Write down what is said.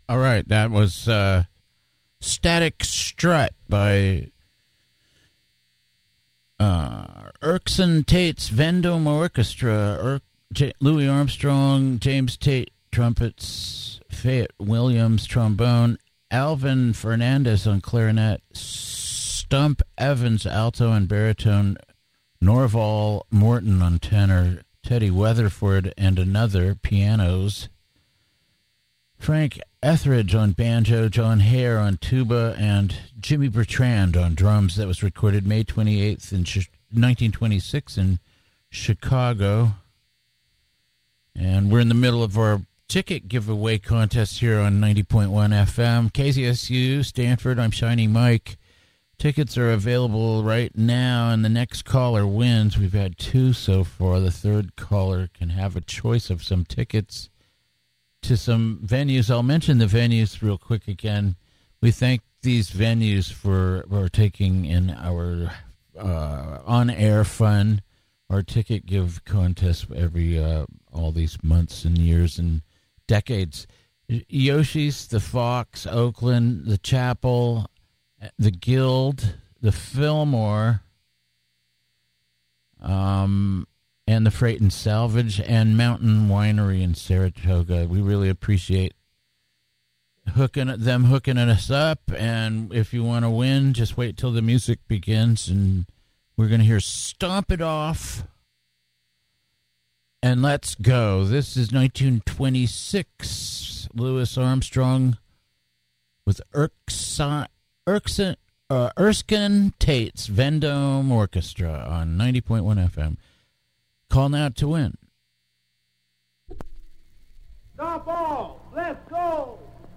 All right, that was Static Strut by Erskine Tate's Vendome Orchestra, Louis Armstrong, James Tate trumpets, Fayette Williams trombone, Alvin Fernandez on clarinet, Stump Evans alto and baritone, Norval Morton on tenor, Teddy Weatherford and another pianos, Frank Etheridge on banjo, John Hare on tuba, and Jimmy Bertrand on drums. That was recorded May 28th in 1926 in Chicago. And we're in the middle of our ticket giveaway contest here on 90.1 FM. KZSU, Stanford, I'm Shiny Mike. Tickets are available right now, and the next caller wins. We've had two so far. The third caller can have a choice of some tickets to some venues. I'll mention the venues real quick again. We thank these venues for taking in our on-air fun, our ticket give contest every all these months and years and decades. Yoshi's, the Fox, Oakland, the Chapel, the Guild, the Fillmore, and the Freight and Salvage, and Mountain Winery in Saratoga. We really appreciate hooking us up, and if you want to win, just wait till the music begins, and we're going to hear Stomp It Off, and let's go. This is 1926, Louis Armstrong with Erskine Tate's Vendome Orchestra on 90.1 FM. Call now to win. Stop off!